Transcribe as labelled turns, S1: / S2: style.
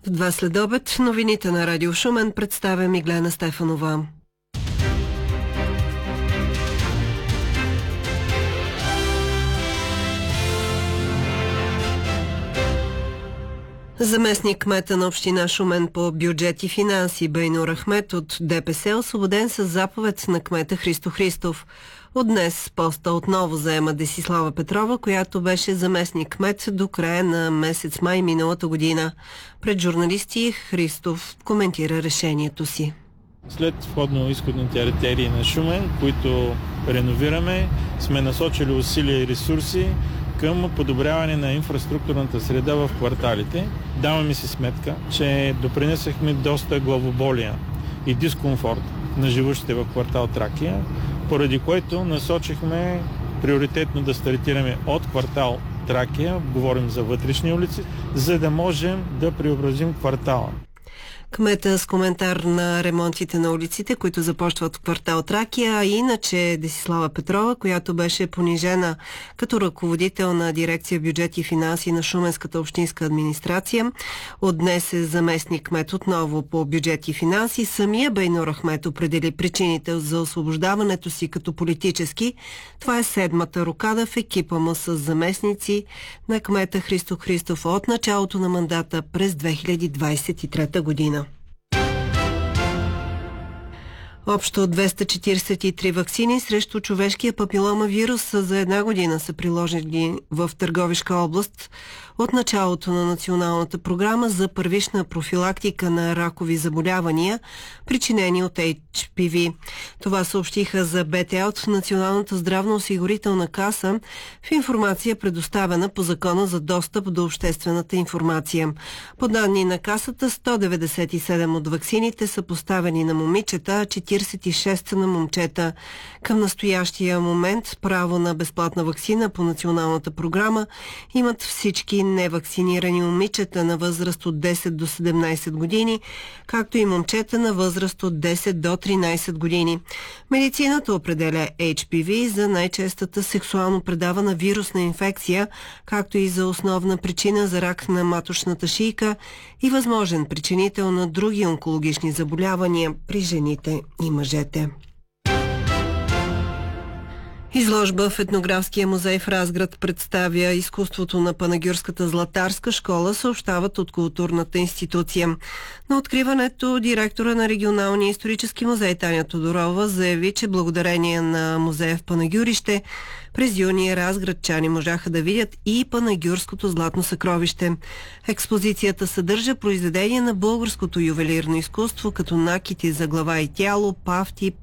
S1: В 2 следобед новините на Радио Шумен представя Миглена Стефанова. Заместник кмета на община Шумен по бюджет и финанси Бейнур Ахмед от ДПС е освободен с заповед на кмета Христо Христов. От днес поста отново заема Десислава Петрова, която беше заместник кмет до края на месец май миналата година. Пред журналисти Христов коментира решението си.
S2: След входно-изходните артерии на Шумен, които реновираме, сме насочили усилия и ресурси към подобряване на инфраструктурната среда в кварталите. Даваме си сметка, че допринесахме доста главоболия и дискомфорт на живущите в квартал Тракия, поради което насочихме приоритетно да стартираме от квартал Тракия, говорим за вътрешни улици, за да можем да преобразим квартала.
S1: Кмета с коментар на ремонтите на улиците, които започват в квартал Тракия, а иначе Десислава Петрова, която беше понижена като ръководител на дирекция бюджет и финанси на Шуменската общинска администрация. От днес е заместник кмет отново по бюджет и финанси. Самия Бейнур Ахмед определи причините за освобождаването си като политически. Това е 7-та рокада в екипа му с заместници на кмета Христо Христов от началото на мандата през 2023 година. Общо 243 ваксини срещу човешкия папиломавирус за една година са приложени в Търговишка област от началото на националната програма за първична профилактика на ракови заболявания, причинени от HPV. Това съобщиха за БТА от Националната здравноосигурителна каса в информация, предоставена по Закона за достъп до обществената информация. По данни на касата, 197 от ваксините са поставени на момичета, а 46 на момчета. Към настоящия момент право на безплатна ваксина по националната програма имат всички невакцинирани момичета на възраст от 10 до 17 години, както и момчета на възраст от 10 до 13 години. Медицината определя HPV за най-честата сексуално предавана вирусна инфекция, както и за основна причина за рак на маточната шийка и възможен причинител на други онкологични заболявания при жените и мъжете. Изложба в Етнографския музей в Разград представя изкуството на Панагюрската златарска школа, съобщават от културната институция. На откриването директора на регионалния исторически музей Таня Тодорова заяви, че благодарение на музея в Панагюрище през юни разградчани можаха да видят и Панагюрското златно съкровище. Експозицията съдържа произведения на българското ювелирно изкуство, като накити за глава и тяло, пафти,